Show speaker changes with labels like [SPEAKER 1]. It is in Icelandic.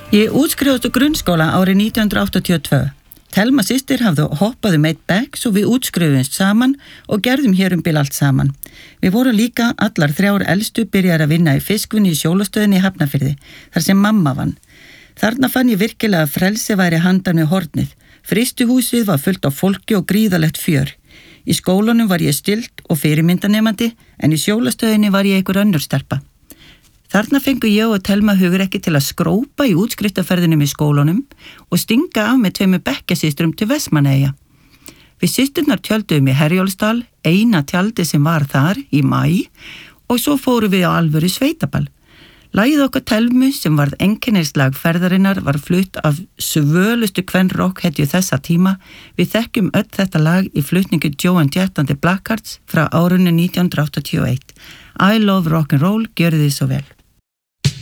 [SPEAKER 1] Ég útskrifaðist úr grunnskóla árið 1982. Telma systir hafði hoppað eitt bekk svo við útskrifuðumst saman og gerðum hér bil allt saman. Við vorum líka allar 3 elstu byrjar að vinna í fiskvinnu í Sjólastöðinni í Hafnarfirði, þar sem mamma vann. Þarna fann ég virkilega að frelsi væri handan við hornið. Frystihúsið var fullt af fólki og gríðalegt fjör. Í skólanum var ég stillt og fyrirmyndanemandi en í Sjólastöðinni var ég einhver önnur stelpa. Þarna fengu ég og Telma hugrekki til að skrópa í útskriftarferðinum í skólanum og stinga af með 2 bekkjarsystrum til Vestmannaeyja. Við systurnar tjölduðum í Herjólfsdal, eina tjaldi sem var þar í maí og svo fórum við á alvöru sveitaball. Lagið okkar Telmu sem varð einkennislag ferðarinnar var flutt af svölustu kvenrock hetju þessa tíma. Við þekkjum öll þetta lag í flutningu Joan Jett and the Blackhearts frá árinu 1981. I love rock'n'roll, gjörðu þið svo vel.